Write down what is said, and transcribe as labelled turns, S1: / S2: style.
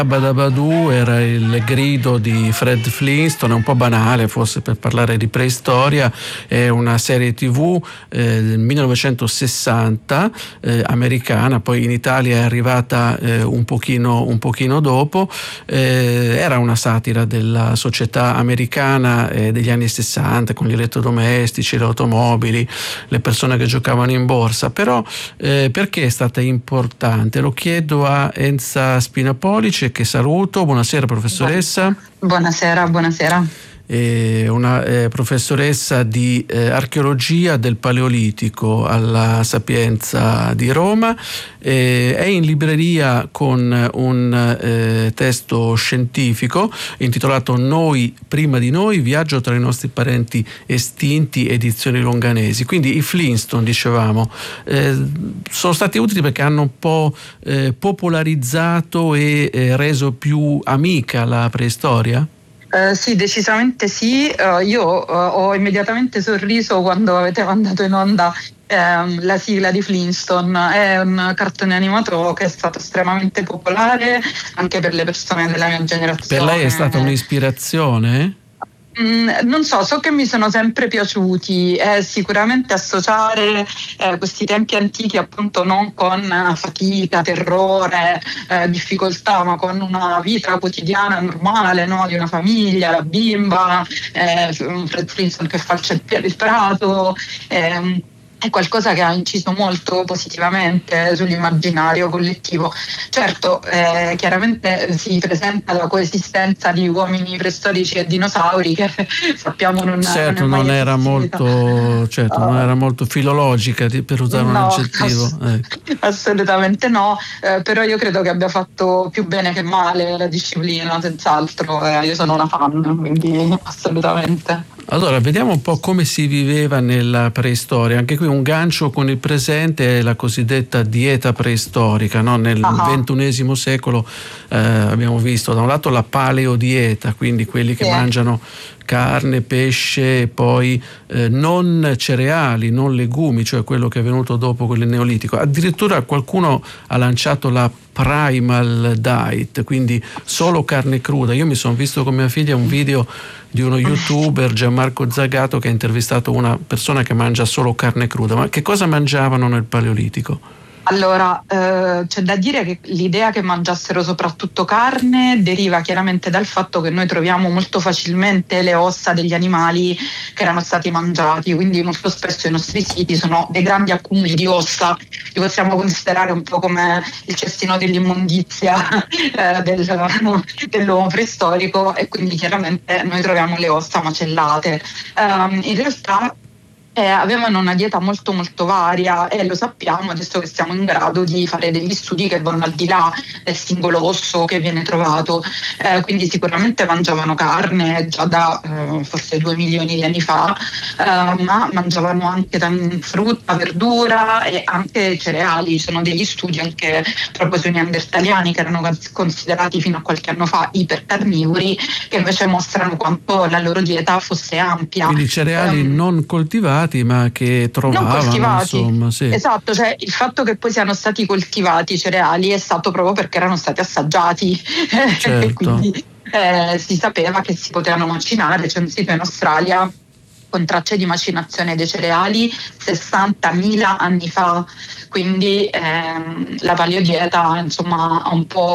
S1: Badabadoo era il grido di Fred Flintstone, è un po' banale forse per parlare di preistoria, è una serie TV del 1960 americana, poi in Italia è arrivata un pochino dopo, era una satira della società americana degli anni 60 con gli elettrodomestici, le automobili, le persone che giocavano in borsa, però perché è stata importante? Lo chiedo a Enza Spinapolice, che saluto. Buonasera professoressa.
S2: Buonasera.
S1: Una professoressa di archeologia del Paleolitico alla Sapienza di Roma, è in libreria con un testo scientifico intitolato Noi prima di noi, viaggio tra i nostri parenti estinti, edizioni Longanesi. Quindi i Flintstone, dicevamo, sono stati utili perché hanno un po' popolarizzato e reso più amica la preistoria?
S2: Sì, decisamente sì. Io ho immediatamente sorriso quando avete mandato in onda la sigla di Flintstone. È un cartone animato che è stato estremamente popolare anche per le persone della mia generazione.
S1: Per lei è stata un'ispirazione?
S2: Non so che mi sono sempre piaciuti. Sicuramente associare questi tempi antichi appunto non con fatica, terrore, difficoltà, ma con una vita quotidiana normale, no? Di una famiglia, la bimba, Fred Flintstone che fa il prato. È qualcosa che ha inciso molto positivamente sull'immaginario collettivo. Certo, chiaramente si presenta la coesistenza di uomini preistorici e dinosauri che sappiamo non
S1: era molto filologica, per usare un aggettivo.
S2: Assolutamente no, però io credo che abbia fatto più bene che male la disciplina, senz'altro. Io sono una fan, quindi assolutamente.
S1: Allora, vediamo un po' come si viveva nella preistoria. Anche qui un gancio con il presente è la cosiddetta dieta preistorica, no? Nel XXI secolo abbiamo visto da un lato la paleodieta, quindi quelli che mangiano carne, pesce, poi non cereali, non legumi, cioè quello che è venuto dopo quello neolitico. Addirittura qualcuno ha lanciato la primal diet, quindi solo carne cruda. Io mi sono visto con mia figlia un video di uno youtuber, Gianmarco Zagato, che ha intervistato una persona che mangia solo carne cruda. Ma che cosa mangiavano nel Paleolitico?
S2: Allora, c'è da dire che l'idea che mangiassero soprattutto carne deriva chiaramente dal fatto che noi troviamo molto facilmente le ossa degli animali che erano stati mangiati, quindi molto spesso i nostri siti sono dei grandi accumuli di ossa, li possiamo considerare un po' come il cestino dell'immondizia dell'uomo preistorico, e quindi chiaramente noi troviamo le ossa macellate. In realtà avevano una dieta molto molto varia, e lo sappiamo adesso che siamo in grado di fare degli studi che vanno al di là del singolo osso che viene trovato, quindi sicuramente mangiavano carne già da forse 2 milioni di anni fa, ma mangiavano anche frutta, verdura e anche cereali. Ci sono degli studi anche proprio sui neandertaliani, che erano considerati fino a qualche anno fa ipercarnivori, che invece mostrano quanto la loro dieta fosse ampia.
S1: Quindi cereali non coltivati, ma che trovavano, insomma, sì.
S2: Esatto, cioè il fatto che poi siano stati coltivati i cereali è stato proprio perché erano stati assaggiati.
S1: Certo.
S2: Quindi si sapeva che si potevano macinare. C'è un sito in Australia con tracce di macinazione dei cereali 60.000 anni fa, quindi la paleodieta insomma ha un po'